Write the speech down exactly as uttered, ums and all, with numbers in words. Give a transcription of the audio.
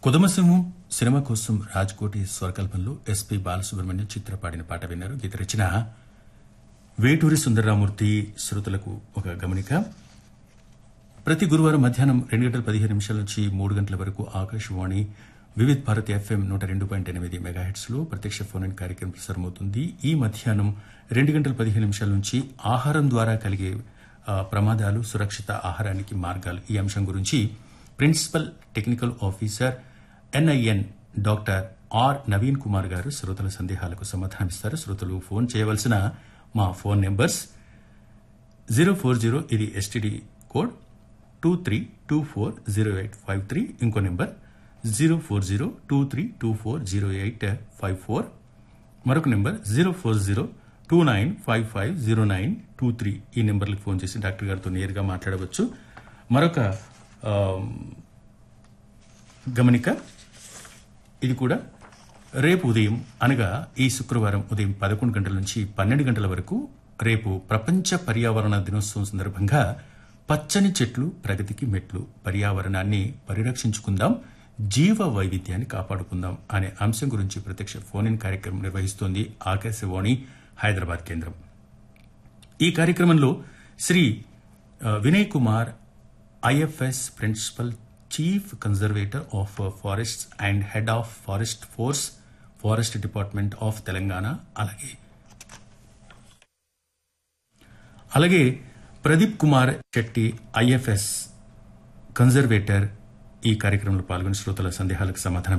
కుదమసింహం cinema కోసం Raj-Koti స్వరకల్పంలో SP Balasubrahmanyam చిత్ర పాడిన పాట విన్నారు. గీత రచన వేటూరి సుందరరామూర్తి. శ్రోతలకు ఒక గమనిక. ప్రతి గురువారం మధ్యాహ్నం రెండు గంటల పదిహేను నిమిషాల నుంచి మూడు గంటల వరకు ఆకాశవాణి వివిధ్ భారతి ఎఫ్ఎం నూట రెండు పాయింట్ ఎనిమిది మెగాహెట్స్ లో ప్రత్యక్ష ఫోన్ ఇన్ కార్యక్రమం ప్రసారమవుతుంది. ఈ మధ్యాహ్నం రెండు గంటల పదిహేను నిమిషాల నుంచి ఆహారం ద్వారా కలిగే ఆ, ప్రమాదాలు, సురక్షిత ఆహారానికి మార్గాలు ఈ అంశం గురించి principal technical officer NIN doctor are Naveen Kumar గారు శ్రోతల సందేహాలకు సమాధానమిస్తారు. శ్రోతలు ఫోన్ చేయవలసిన మా phone numbers zero four zero ఇది STD code two three two four zero eight five three. ఇంకో number zero four zero two three two four zero eight five four. మరొక number zero four zero two nine five five zero nine two three. ఈ నెంబర్లకు phone చేసి doctor గారితో నేరుగా మాట్లాడవచ్చు. మరొక ఆ, గమనిక, ఇది కూడా రేపు ఉదయం అనగా ఈ శుక్రవారం ఉదయం పదకొండు గంటల నుంచి పన్నెండు గంటల వరకు రేపు ప్రపంచ పర్యావరణ దినోత్సవం సందర్భంగా పచ్చని చెట్లు ప్రగతికి మెట్లు, పర్యావరణాన్ని పరిరక్షించుకుందాం, జీవ వైవిధ్యాన్ని కాపాడుకుందాం అనే అంశం గురించి ప్రత్యక్ష ఫోన్ ఇన్ కార్యక్రమం నిర్వహిస్తోంది ఆకాశవాణి హైదరాబాద్ కేంద్రం. ఈ కార్యక్రమంలో శ్రీ ఆ, Vinay Kumar IFS principal chief conservator of forests and head of forest force forest department of Telangana, అలాగే అలాగే ప్రదీప్ కుమార్ శెట్టి ఐఎఫ్ఎస్ కన్జర్వేటర్ ఈ కార్యక్రమంలో పాల్గొని శ్రోతల సందేహాలకు సమాధానం